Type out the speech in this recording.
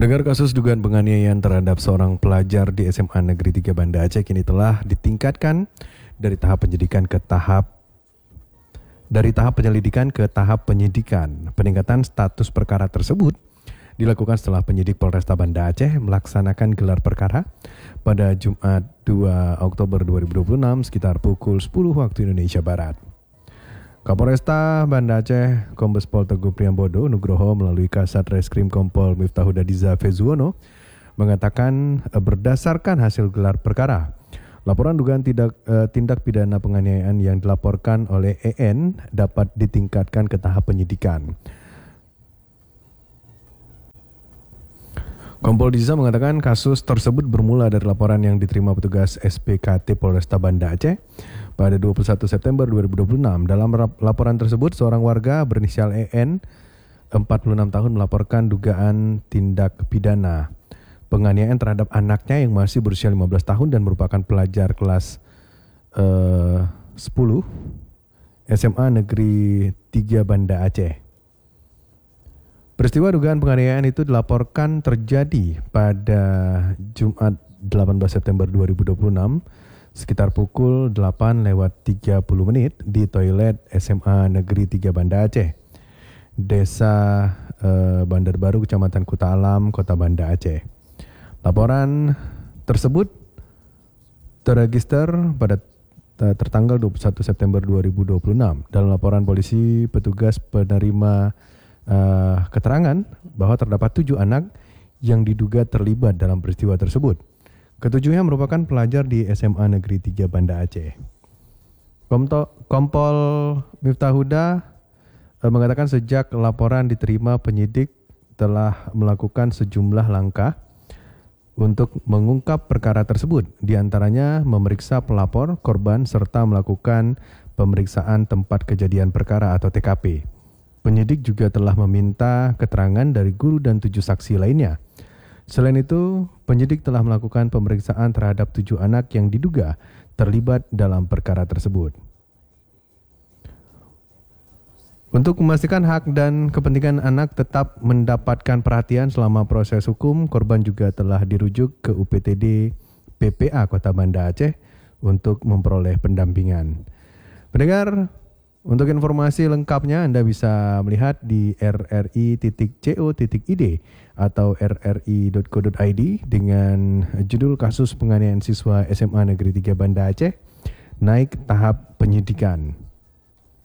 Pendengar kasus dugaan penganiayaan terhadap seorang pelajar di SMA Negeri 3 Banda Aceh kini telah ditingkatkan dari tahap penyelidikan ke tahap penyidikan. Peningkatan status perkara tersebut dilakukan setelah penyidik Polresta Banda Aceh melaksanakan gelar perkara pada Jumat 2 Oktober 2026 sekitar pukul 10 waktu Indonesia Barat. Kapolresta Banda Aceh Kombes Pol Teguh Priambodo Nugroho melalui Kasat Reskrim Kompol Miftahudha Diza Fezuono mengatakan berdasarkan hasil gelar perkara, laporan dugaan tindak pidana penganiayaan yang dilaporkan oleh EN dapat ditingkatkan ke tahap penyidikan. Kompol Diza mengatakan kasus tersebut bermula dari laporan yang diterima petugas SPKT Polresta Banda Aceh pada 21 September 2026. Dalam laporan tersebut, seorang warga berinisial EN, 46 tahun, melaporkan dugaan tindak pidana penganiayaan terhadap anaknya yang masih berusia 15 tahun dan merupakan pelajar kelas 10 SMA Negeri 3 Banda Aceh. Peristiwa dugaan penganiayaan itu dilaporkan terjadi pada Jumat 18 September 2026 sekitar pukul 8:30 di toilet SMA Negeri 3 Banda Aceh, Desa Bandar Baru, Kecamatan Kuta Alam, Kota Banda Aceh. Laporan tersebut terregister pada tertanggal 21 September 2026. Dalam laporan polisi, petugas penerima keterangan bahwa terdapat 7 anak yang diduga terlibat dalam peristiwa tersebut. Ketujuhnya merupakan pelajar di SMA Negeri 3 Banda Aceh. Kompol Miftahudha mengatakan sejak laporan diterima, penyidik telah melakukan sejumlah langkah untuk mengungkap perkara tersebut, di antaranya memeriksa pelapor, korban, serta melakukan pemeriksaan tempat kejadian perkara atau TKP. Penyidik juga telah meminta keterangan dari guru dan 7 saksi lainnya. Selain itu, penyidik telah melakukan pemeriksaan terhadap 7 anak yang diduga terlibat dalam perkara tersebut. Untuk memastikan hak dan kepentingan anak tetap mendapatkan perhatian selama proses hukum, korban juga telah dirujuk ke UPTD PPA Kota Banda Aceh untuk memperoleh pendampingan. Pendengar, untuk informasi lengkapnya Anda bisa melihat di rri.co.id atau rri.co.id dengan judul kasus penganiayaan siswa SMA Negeri 3 Banda Aceh naik tahap penyidikan.